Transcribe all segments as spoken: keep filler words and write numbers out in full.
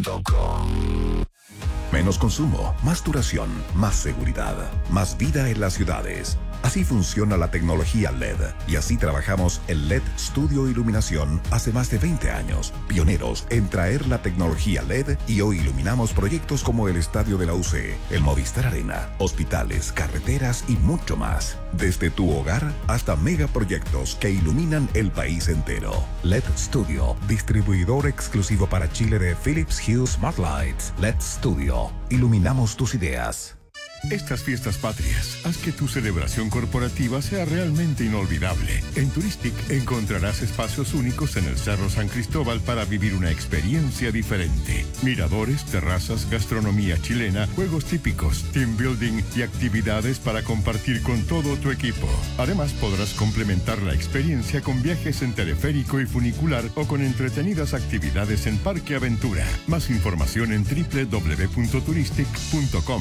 punto com. Menos consumo, más duración, más seguridad, más vida en las ciudades. Así funciona la tecnología L E D y así trabajamos en L E D Studio Iluminación hace más de veinte años, pioneros en traer la tecnología L E D, y hoy iluminamos proyectos como el Estadio de la U C, el Movistar Arena, hospitales, carreteras y mucho más. Desde tu hogar hasta megaproyectos que iluminan el país entero. L E D Studio, distribuidor exclusivo para Chile de Philips Hue Smart Lights. L E D Studio, iluminamos tus ideas. Estas fiestas patrias, haz que tu celebración corporativa sea realmente inolvidable. En Turistic encontrarás espacios únicos en el Cerro San Cristóbal para vivir una experiencia diferente. Miradores, terrazas, gastronomía chilena, juegos típicos, team building y actividades para compartir con todo tu equipo. Además, podrás complementar la experiencia con viajes en teleférico y funicular o con entretenidas actividades en Parque Aventura. Más información en doble u doble u doble u punto turistic punto com.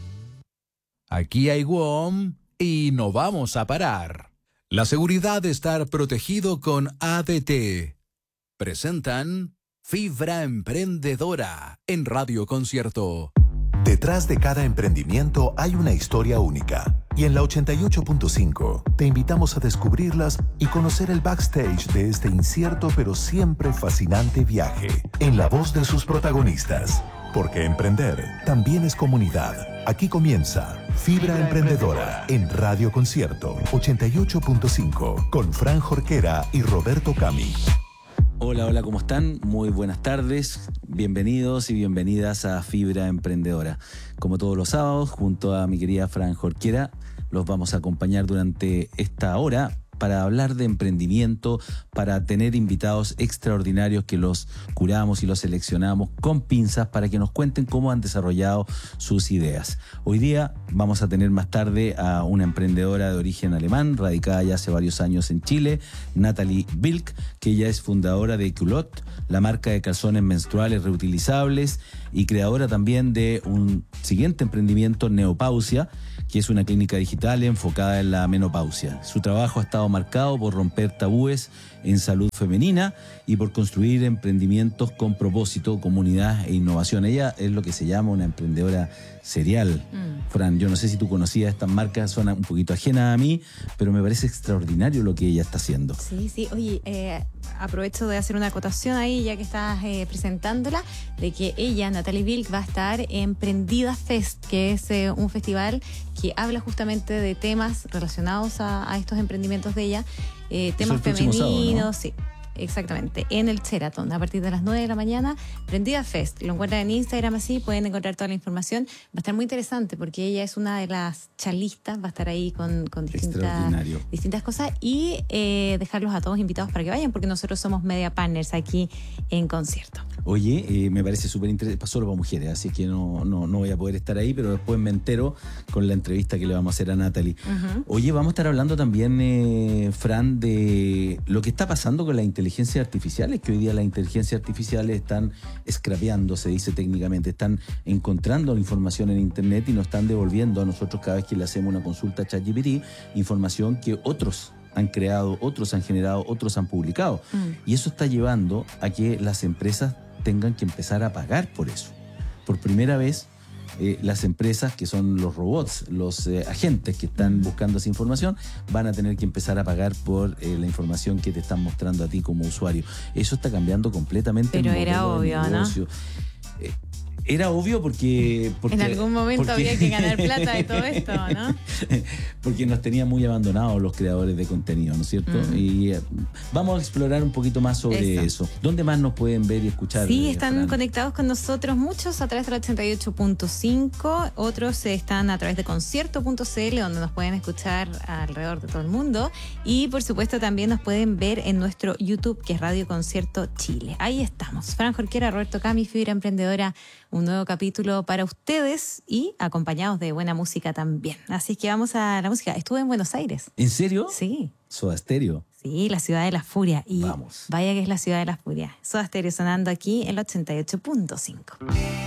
Aquí hay W O M y no vamos a parar. La seguridad de estar protegido con A D T. Presentan Fibra Emprendedora en Radio Concierto. Detrás de cada emprendimiento hay una historia única. Y en la ochenta y ocho punto cinco te invitamos a descubrirlas y conocer el backstage de este incierto pero siempre fascinante viaje, en la voz de sus protagonistas. Porque emprender también es comunidad. Aquí comienza Fibra Emprendedora en Radio Concierto ochenta y ocho punto cinco con Fran Jorquera y Roberto Cami. Hola, hola, ¿cómo están? Muy buenas tardes. Bienvenidos y bienvenidas a Fibra Emprendedora. Como todos los sábados, junto a mi querida Fran Jorquera, los vamos a acompañar durante esta hora para hablar de emprendimiento, para tener invitados extraordinarios que los curamos y los seleccionamos con pinzas para que nos cuenten cómo han desarrollado sus ideas. Hoy día vamos a tener más tarde a una emprendedora de origen alemán, radicada ya hace varios años en Chile, Natalie Bilk, que ella es fundadora de Culotte, la marca de calzones menstruales reutilizables, y creadora también de un siguiente emprendimiento, Neopausia, que es una clínica digital enfocada en la menopausia. Su trabajo ha estado marcado por romper tabúes en salud femenina y por construir emprendimientos con propósito, comunidad e innovación. Ella es lo que se llama una emprendedora serial. Mm. Fran, yo no sé si tú conocías estas marcas, suena un poquito ajena a mí, pero me parece extraordinario lo que ella está haciendo. Sí, sí. Oye, eh, aprovecho de hacer una acotación ahí, ya que estás eh, presentándola, de que ella, Natalie Bilk, va a estar en Prendida Fest, que es eh, un festival que habla justamente de temas relacionados a, a estos emprendimientos de ella, eh, temas femeninos, sábado, ¿no? Sí. Exactamente, en el Sheraton, a partir de las nueve de la mañana, Prendida Fest. Lo encuentran en Instagram, así pueden encontrar toda la información. Va a estar muy interesante porque ella es una de las charlistas, va a estar ahí con, con distintas, distintas cosas, y eh, dejarlos a todos invitados para que vayan, porque nosotros somos media partners aquí en concierto. Oye, eh, me parece súper interesante, solo para mujeres, así que no, no, no voy a poder estar ahí, pero después me entero con la entrevista que le vamos a hacer a Natalie. Uh-huh. Oye, vamos a estar hablando también, eh, Fran, de lo que está pasando con la inteligencia artificial. Es que hoy día las inteligencias artificiales están scrapeando, se dice técnicamente, están encontrando la información en internet y nos están devolviendo a nosotros cada vez que le hacemos una consulta a ChatGPT información que otros han creado, otros han generado, otros han publicado. Mm. Y eso está llevando a que las empresas tengan que empezar a pagar por eso. Por primera vez, eh, las empresas, que son los robots, los eh, agentes que están buscando esa información, van a tener que empezar a pagar por eh, la información que te están mostrando a ti como usuario. Eso está cambiando completamente. Pero el era obvio, ¿no? Eh, Era obvio porque, porque... En algún momento porque, había que ganar plata de todo esto, ¿no? Porque nos tenían muy abandonados los creadores de contenido, ¿no es cierto? Mm. Y eh, vamos a explorar un poquito más sobre eso. eso. ¿Dónde más nos pueden ver y escuchar? Sí, están Fran? conectados con nosotros muchos a través del ochenta y ocho punto cinco, otros están a través de concierto punto c l, donde nos pueden escuchar alrededor de todo el mundo, y por supuesto también nos pueden ver en nuestro YouTube, que es Radio Concierto Chile. Ahí estamos. Fran Jorquera, Roberto Cami, Fibra Emprendedora, un nuevo capítulo para ustedes y acompañados de buena música también. Así que vamos a la música. Estuve en Buenos Aires. ¿En serio? Sí. Soda Stereo. Sí, la ciudad de la furia. Y vamos. Vaya que es la ciudad de la furia. Soda Stereo sonando aquí en el ochenta y ocho punto cinco.